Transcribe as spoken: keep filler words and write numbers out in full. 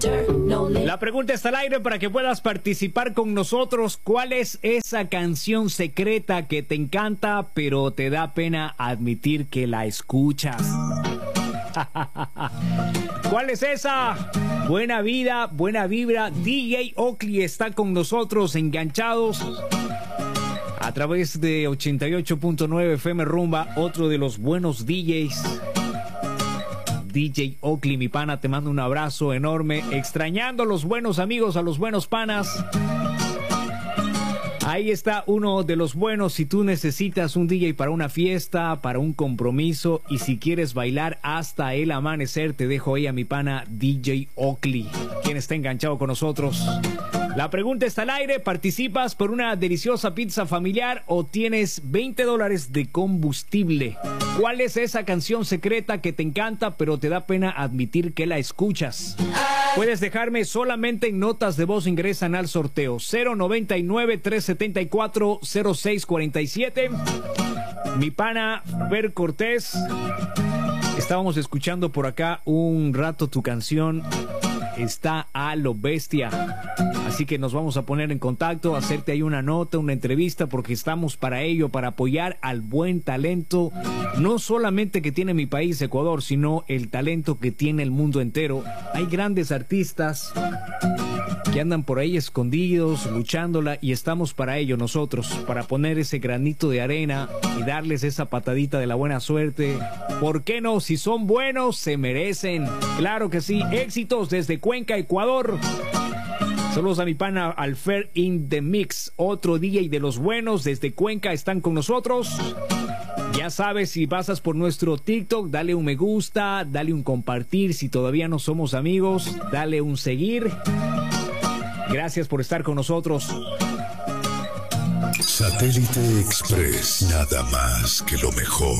La pregunta está al aire para que puedas participar con nosotros. ¿Cuál es esa canción secreta que te encanta, pero te da pena admitir que la escuchas? ¿Cuál es esa? Buena vida, buena vibra. D J Oakley está con nosotros, enganchados a través de ochenta y ocho punto nueve F M Rumba, otro de los buenos D Js. D J Oakley, mi pana, te mando un abrazo enorme, extrañando a los buenos amigos, a los buenos panas. Ahí está uno de los buenos. Si tú necesitas un D J para una fiesta, para un compromiso, y si quieres bailar hasta el amanecer, te dejo ahí a mi pana D J Oakley, quien está enganchado con nosotros. La pregunta está al aire. ¿Participas por una deliciosa pizza familiar o tienes veinte dólares de combustible? ¿Cuál es esa canción secreta que te encanta pero te da pena admitir que la escuchas? Puedes dejarme solamente en notas de voz. Ingresan al sorteo cero noventa y nueve, trescientos setenta y cuatro, cero seis cuarenta y siete. Mi pana Fer Cortés, estábamos escuchando por acá un rato tu canción. Está a lo bestia. Así que nos vamos a poner en contacto, hacerte ahí una nota, una entrevista, porque estamos para ello, para apoyar al buen talento, no solamente que tiene mi país, Ecuador, sino el talento que tiene el mundo entero. Hay grandes artistas que andan por ahí escondidos, luchándola, y estamos para ello nosotros, para poner ese granito de arena y darles esa patadita de la buena suerte. ¿Por qué no? Si son buenos, se merecen. Claro que sí. Éxitos desde Cuenca, Ecuador. Saludos a mi pana Alfer in the Mix, otro D J de los buenos desde Cuenca, están con nosotros. Ya sabes, si pasas por nuestro TikTok, dale un me gusta, dale un compartir. Si todavía no somos amigos, dale un seguir. Gracias por estar con nosotros. Satélite Express, nada más que lo mejor.